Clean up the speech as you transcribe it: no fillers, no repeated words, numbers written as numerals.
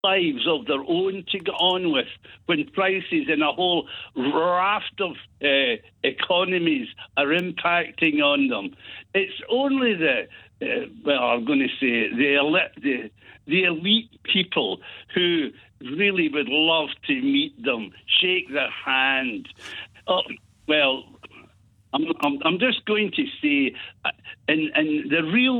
lives of their own to get on with when prices in a whole raft of economies are impacting on them. It's only I'm going to say the elite people who really would love to meet them, shake their hand. Oh, well, I'm just going to say, in the real